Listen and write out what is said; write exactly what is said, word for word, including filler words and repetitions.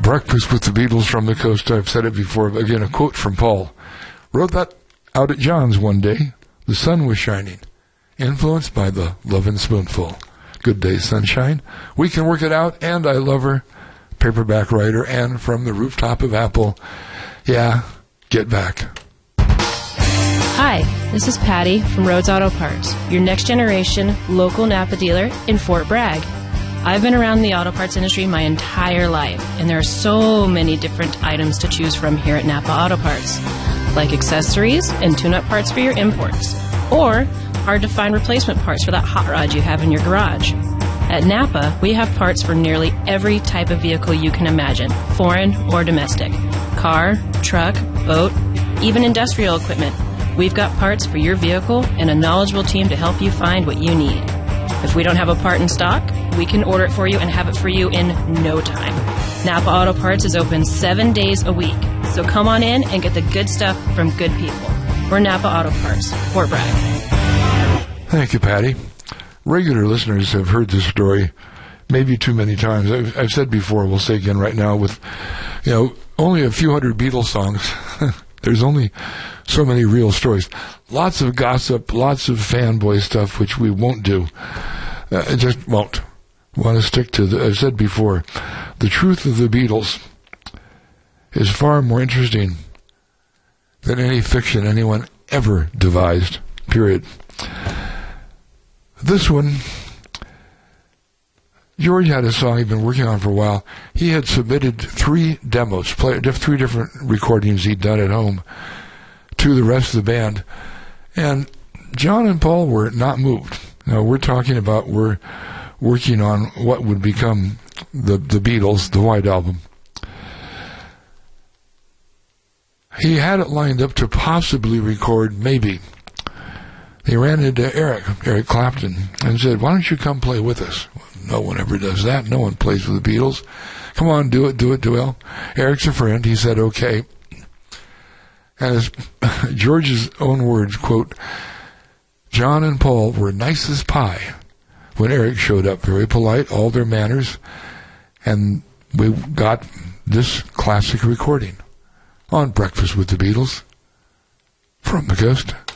Breakfast with the Beatles from the Coast. I've said it before. Again, a quote from Paul. Wrote that out at John's one day. The sun was shining, influenced by the Lovin' Spoonful. Good day, sunshine. We can work it out, and I love her. Paperback writer, and from the rooftop of Apple. Yeah, get back. Hi, this is Patty from Rhodes Auto Parts, your next generation local Napa dealer in Fort Bragg. I've been around the auto parts industry my entire life, and there are so many different items to choose from here at Napa Auto Parts, like accessories and tune-up parts for your imports, or hard-to-find replacement parts for that hot rod you have in your garage. At Napa, we have parts for nearly every type of vehicle you can imagine, foreign or domestic. Car, truck, boat, even industrial equipment. We've got parts for your vehicle and a knowledgeable team to help you find what you need. If we don't have a part in stock, we can order it for you and have it for you in no time. Napa Auto Parts is open seven days a week, so come on in and get the good stuff from good people. We're Napa Auto Parts, Fort Bragg. Thank you, Patty. Regular listeners have heard this story maybe too many times. I've, I've said before, we'll say again right now, with, you know, only a few hundred Beatles songs, there's only so many real stories. Lots of gossip, lots of fanboy stuff, which we won't do. Uh, it just won't. Want to stick to the, I've said before, the truth of the Beatles is far more interesting than any fiction anyone ever devised, period. This one, George had a song he'd been working on for a while. He had submitted three demos, play, three different recordings he'd done at home to the rest of the band. And John and Paul were not moved. Now, we're talking about, we're working on what would become the, the Beatles, the White Album. He had it lined up to possibly record, maybe. He ran into Eric, Eric Clapton, and said, why don't you come play with us? No one ever does that. No one plays with the Beatles. Come on, do it, do it, Duell. Eric's a friend. He said, okay. And as George's own words, quote, John and Paul were nice as pie when Eric showed up, very polite, all their manners, and we got this classic recording on Breakfast with the Beatles from the Coast.